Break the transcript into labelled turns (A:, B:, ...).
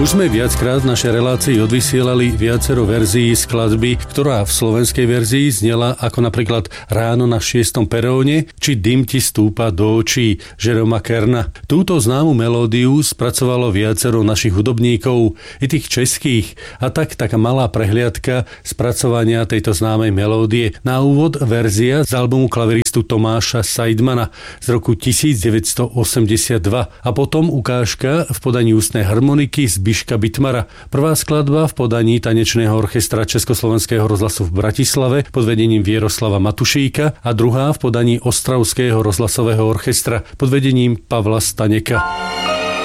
A: Už sme viackrát v našej relácii odvysielali viacero verzií skladby, ktorá v slovenskej verzii znela ako napríklad Ráno na 6. peróne či Dym ti stúpa do očí Jeroma Kerna. Túto známu melódiu spracovalo viacero našich hudobníkov, i tých českých, a tak taká malá prehliadka spracovania tejto známej melódie. Na úvod verzia z albumu klaviristu Tomáša Seidmana z roku 1982 a potom ukážka v podaní ústnej harmoniky Zbiška Bitmara. Prvá skladba v podaní tanečného orchestra Československého rozhlasu v Bratislave pod vedením Vieroslava Matušíka a druhá v podaní Ostravského rozhlasového orchestra pod vedením Pavla Staňeka.